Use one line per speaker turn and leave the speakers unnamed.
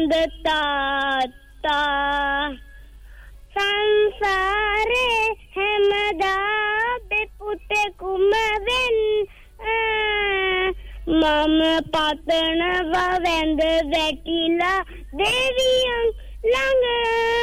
හොඳ තාත්තා සංසාරේ හැමදා බෙපුතෙකුම වෙන්න මම පතනවා වැඳ වැටිලා දෙවියන් ළඟ